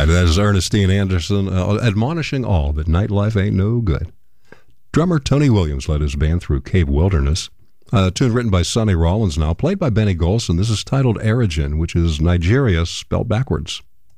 right, that is Ernestine Anderson admonishing all that nightlife ain't no good. Drummer Tony Williams led his band through Cave Wilderness. A tune written by Sonny Rollins now, played by Benny Golson. This is titled Erigen, which is Nigeria spelled backwards.